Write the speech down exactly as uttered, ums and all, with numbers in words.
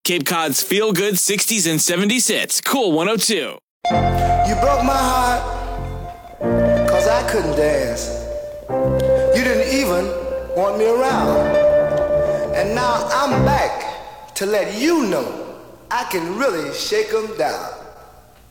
Cape Cod's feel-good sixties and seventies hits. Cool one oh two. You broke my heart, cause I couldn't dance. You didn't even want me around. And now I'm back to let you know I can really shake 'em down.